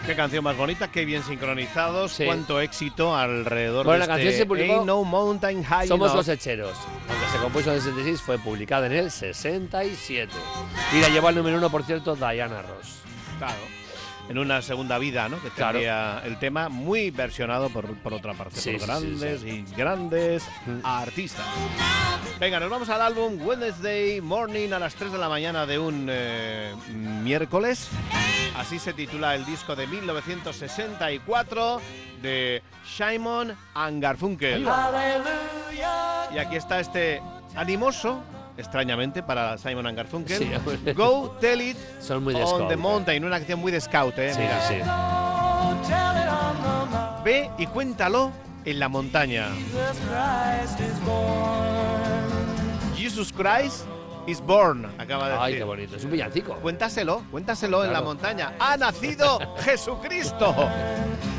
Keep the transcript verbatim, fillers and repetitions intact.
Qué canción más bonita, qué bien sincronizados, Sí. cuánto éxito alrededor Bueno, de la canción este se publicó Ain't No Mountain High Somos Enough. los Hecheros. Aunque se compuso en el sesenta y seis, fue publicada en el sesenta y siete. Y la llevó al número uno, por cierto, Diana Ross. Claro. En una segunda vida, ¿no? Que Claro. tendría el tema muy versionado por, por otra parte, Sí, por sí, grandes sí, y grandes Mm. artistas. Venga, nos vamos al álbum Wednesday Morning a las tres de la mañana de un eh, miércoles. Así se titula el disco de mil novecientos sesenta y cuatro de Simon and Garfunkel. Y aquí está este animoso, extrañamente para Simon and Garfunkel, Sí, hombre. Go Tell It Son muy de on scout, the eh. Mountain, una canción muy de scout, ¿eh? Sí, Mira. sí. Ve y cuéntalo en la montaña. Jesus Christ is born, acaba de decir. Ay, qué bonito. Es un villancico. Cuéntaselo, cuéntaselo en la Claro. montaña. ¡Ha nacido Jesucristo!